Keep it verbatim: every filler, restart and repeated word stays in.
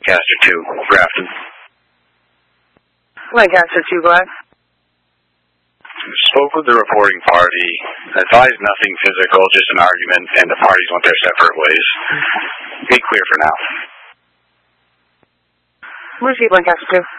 Lancaster two, Grafton. Lancaster two, go ahead. Spoke with the reporting party, advised nothing physical, just an argument, and the parties went their separate ways. Be clear for now. Receive Lancaster two.